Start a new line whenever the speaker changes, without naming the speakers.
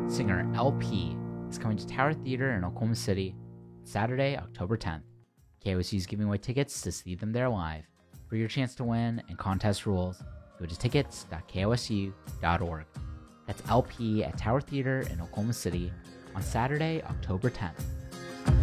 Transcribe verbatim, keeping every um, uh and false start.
Singer L P is coming to Tower Theater in Oklahoma City Saturday, October tenth. K O S U is giving away tickets to see them there live. For your chance to win and contest rules, go to tickets dot k o s u dot org. That's L P at Tower Theater in Oklahoma City on Saturday, October tenth.